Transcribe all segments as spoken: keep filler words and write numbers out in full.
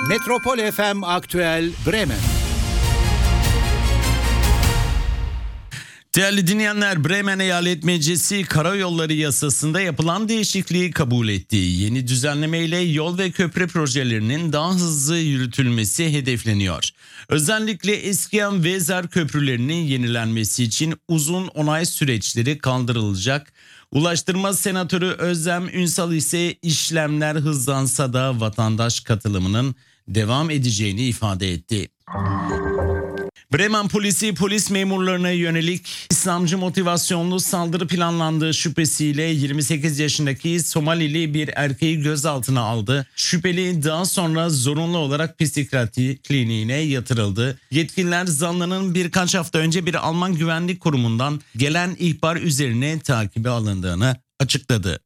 Metropol F M Aktüel Bremen. Değerli dinleyenler, Bremen Eyalet Meclisi Karayolları Yasası'nda yapılan değişikliği kabul etti. Yeni düzenlemeyle yol ve köprü projelerinin daha hızlı yürütülmesi hedefleniyor. Özellikle eskiyen Weser köprülerinin yenilenmesi için uzun onay süreçleri kaldırılacak. Ulaştırma Senatörü Özlem Ünsal ise işlemler hızlansa da vatandaş katılımının devam edeceğini ifade etti. Bremen polisi polis memurlarına yönelik İslamcı motivasyonlu saldırı planlandığı şüphesiyle yirmi sekiz yaşındaki Somalili bir erkeği gözaltına aldı. Şüpheli daha sonra zorunlu olarak psikiyatri kliniğine yatırıldı. Yetkililer zanlının birkaç hafta önce bir Alman güvenlik kurumundan gelen ihbar üzerine takibe alındığını açıkladı.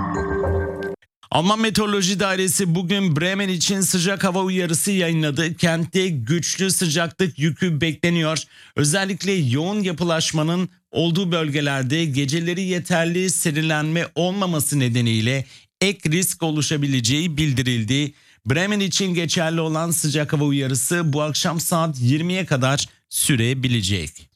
Alman Meteoroloji Dairesi bugün Bremen için sıcak hava uyarısı yayınladı. Kentte güçlü sıcaklık yükü bekleniyor. Özellikle yoğun yapılaşmanın olduğu bölgelerde geceleri yeterli serinlenme olmaması nedeniyle ek risk oluşabileceği bildirildi. Bremen için geçerli olan sıcak hava uyarısı bu akşam saat yirmiye kadar sürebilecek.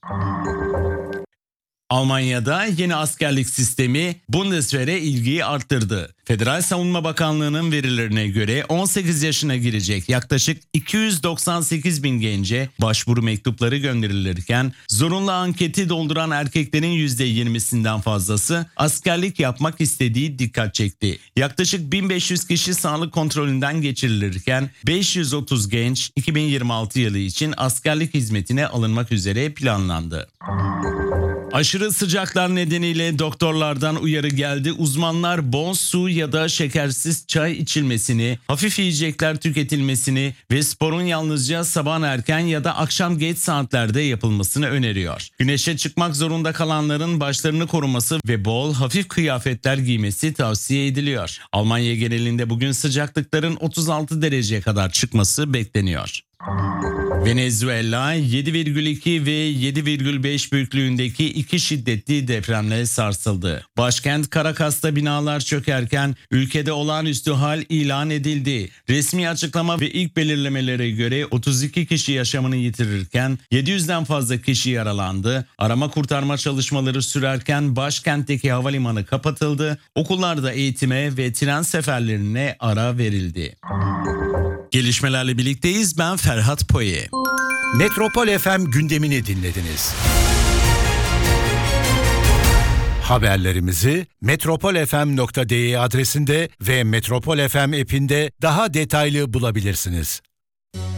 Almanya'da yeni askerlik sistemi Bundeswehr'e ilgiyi arttırdı. Federal Savunma Bakanlığı'nın verilerine göre on sekiz yaşına girecek yaklaşık iki yüz doksan sekiz bin gence başvuru mektupları gönderilirken zorunlu anketi dolduran erkeklerin yüzde yirmisinden fazlası askerlik yapmak istediği dikkat çekti. Yaklaşık bin beş yüz kişi sağlık kontrolünden geçirilirken beş yüz otuz genç iki bin yirmi altı yılı için askerlik hizmetine alınmak üzere planlandı. Aşırı sıcaklar nedeniyle doktorlardan uyarı geldi. Uzmanlar bol su ya da şekersiz çay içilmesini, hafif yiyecekler tüketilmesini ve sporun yalnızca sabah erken ya da akşam geç saatlerde yapılmasını öneriyor. Güneşe çıkmak zorunda kalanların başlarını koruması ve bol hafif kıyafetler giymesi tavsiye ediliyor. Almanya genelinde bugün sıcaklıkların otuz altı dereceye kadar çıkması bekleniyor. Venezuela yedi virgül iki ve yedi virgül beş büyüklüğündeki iki şiddetli depremle sarsıldı. Başkent Caracas'ta binalar çökerken ülkede olağanüstü hal ilan edildi. Resmi açıklama ve ilk belirlemelere göre otuz iki kişi yaşamını yitirirken yedi yüzden fazla kişi yaralandı. Arama kurtarma çalışmaları sürerken başkentteki havalimanı kapatıldı. Okullarda eğitime ve tren seferlerine ara verildi. Gelişmelerle birlikteyiz. Ben Ferhat Poye. Metropol F M gündemini dinlediniz. Haberlerimizi metropol f m nokta d e adresinde ve Metropol F M app'inde daha detaylı bulabilirsiniz.